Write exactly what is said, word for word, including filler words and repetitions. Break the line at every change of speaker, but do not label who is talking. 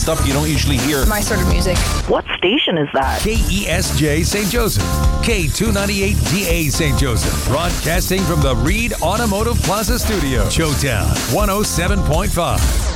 stuff you don't usually hear.
My sort of music.
What station is that?
K E S J Saint Joseph. K two ninety-eight D A Saint Joseph. Broadcasting from the Reed Automotive Plaza Studio. Showtown one oh seven point five.